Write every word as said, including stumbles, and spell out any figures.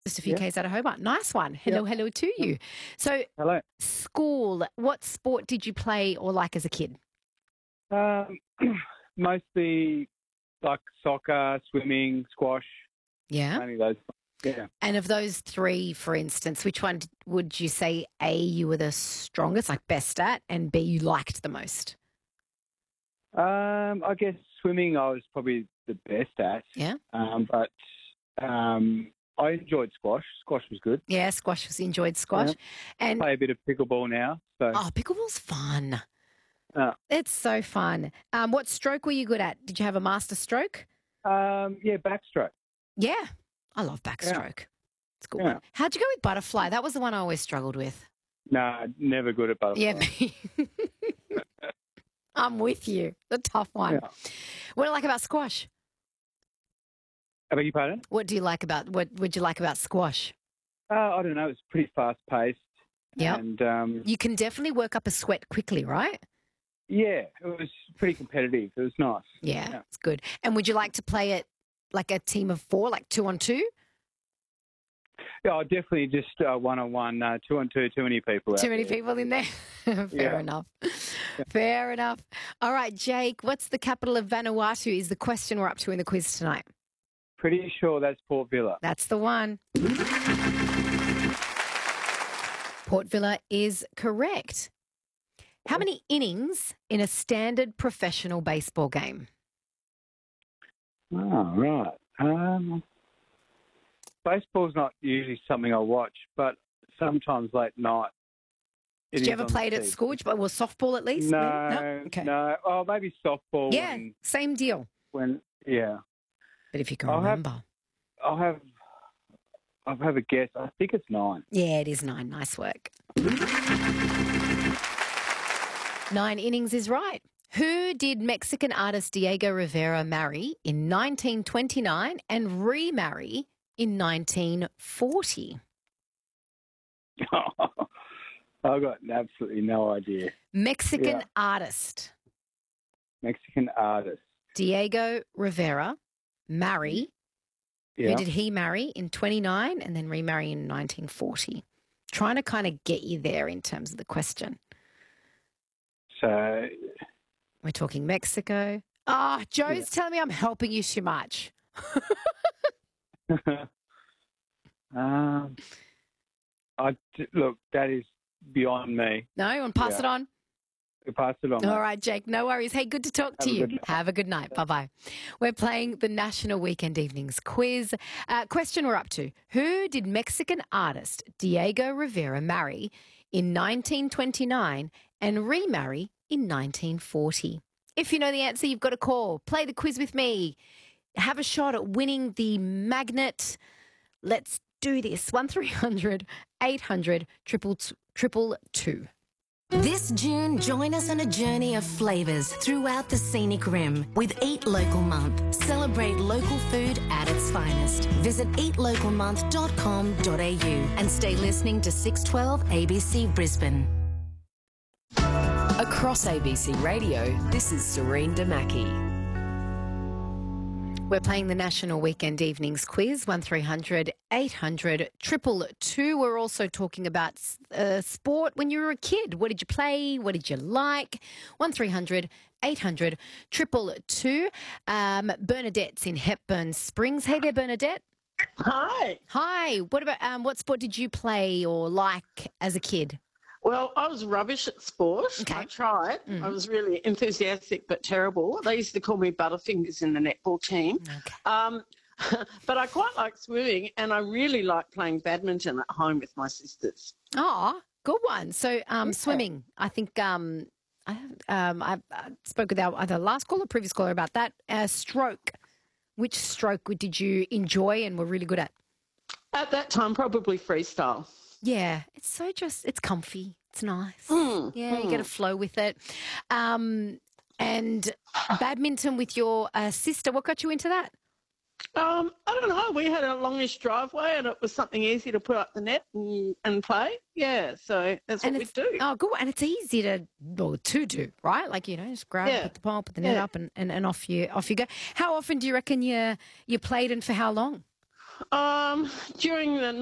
Just a few Yeah. Ks out of Hobart. Nice one. Hello, hello to you. So, Hello. school, what sport did you play or like as a kid? Um, mostly like soccer, swimming, squash, Yeah. only those. Yeah. And of those three, for instance, which one d- would you say A, you were the strongest, like best at, and B, you liked the most? Um, I guess swimming I was probably the best at. Yeah. Um, but um, I enjoyed squash. Squash was good. Yeah, squash was enjoyed squash. Yeah. And Play a bit of pickleball now. So oh, pickleball's fun. uh, It's so fun. Um, what stroke were you good at? Did you have a master stroke? um, yeah, backstroke. Yeah. I love backstroke. It's a good Yeah. one. How'd you go with butterfly? That was the one I always struggled with. No, never good at butterfly. Yeah, me. I'm with you. The tough one. Yeah. What do you like about squash? I beg your pardon? What do you like about what would you like about squash? Uh, I don't know. It's pretty fast paced. Yep. And um, You can definitely work up a sweat quickly, right? yeah, it was pretty competitive. It was nice. Yeah, Yeah. it's good. And would you like to play it like a team of four, like two on two? Yeah, I definitely just uh, one on one, uh, two on two, too many people. Too out many there. people in there. Fair Yeah. enough. Fair enough. All right, Jake, what's the capital of Vanuatu is the question we're up to in the quiz tonight. Pretty sure that's Port Villa. That's the one. Port Villa is correct. How many innings in a standard professional baseball game? Oh, right. Um, baseball's not usually something I watch, but sometimes late night. it Did you is ever on the play it at T V. school? Did you- Well, softball at least? No, maybe? no, Okay. no. Oh, maybe softball. Yeah, When, same deal. when yeah, But if you can I'll have- remember. I'll have. I'll have a guess. I think it's nine. Yeah, it is nine. Nice work. Nine innings is right. Who did Mexican artist Diego Rivera marry in nineteen twenty-nine and remarry in nineteen forty? I've got absolutely no idea. Mexican Yeah. artist Mexican artist. Diego Rivera marry. Yeah. Who did he marry in twenty-nine and then remarry in nineteen forty? Trying to kind of get you there in terms of the question. So, We're talking Mexico. Ah, Joe's Yeah. telling me I'm helping you too much. um, I look. That is beyond me. No, you want to pass Yeah. it on? Pass it on. All mate. right, Jake, no worries. Hey, good to talk to Have a you. good night. Have a good night. Bye bye. We're playing the National Weekend Evenings quiz. Uh, question we're up to: who did Mexican artist Diego Rivera marry in nineteen twenty-nine and remarry in nineteen forty? If you know the answer, you've got to call. Play the quiz with me. Have a shot at winning the magnet. Let's do this. one three hundred eight hundred triple triple two. This June, join us on a journey of flavours throughout the scenic rim with Eat Local Month. Celebrate local food at its finest. Visit eat local month dot com dot a u and stay listening to six twelve A B C Brisbane. Across A B C Radio, this is Serene Damaki. We're playing the National Weekend Evenings quiz, one three hundred eight hundred triple two. We're also talking about uh, sport when you were a kid. What did you play? What did you like? one three hundred eight hundred triple two. Um, Bernadette's in Hepburn Springs. Hey there, Bernadette. Hi. Hi. What about um, what sport did you play or like as a kid? Well, I was rubbish at sport. Okay. I tried. Mm. I was really enthusiastic but terrible. They used to call me Butterfingers in the netball team. Okay. Um, but I quite like swimming, and I really like playing badminton at home with my sisters. Oh, good one. So um, Yeah. swimming, I think um, I, um, I, I spoke with our either last caller or previous caller about that. Uh, stroke. Which stroke did you enjoy and were really good at? At that time, probably freestyle. Yeah, it's so just, it's comfy. It's nice. Mm, Yeah, you get a flow with it. Um, and badminton with your uh, sister, what got you into that? Um, I don't know. We had a longish driveway, and it was something easy to put up the net and, and play. Yeah, so that's And what we it's, do. oh, good. And it's easy to, well, to do, right? Like, you know, just grab, Yeah. put the pole, put the net Yeah. up and, and, and off you off you go. How often do you reckon you, you played and for how long? Um, during the